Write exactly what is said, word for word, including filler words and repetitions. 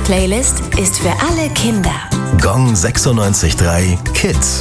Playlist ist für alle Kinder. Gong sechsundneunzig Komma drei Kids.